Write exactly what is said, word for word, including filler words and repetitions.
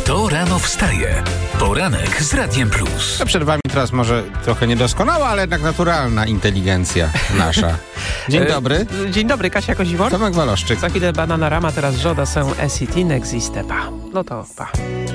Kto rano wstaje? Poranek z Radiem Plus. A przed wami teraz może trochę niedoskonała, ale jednak naturalna inteligencja nasza. Dzień dobry. Dzień dobry, Kasia Kozimor. Tomek Waloszczyk. Za chwilę Bananarama, teraz Żoda są S I T n'existe pas. No to pa.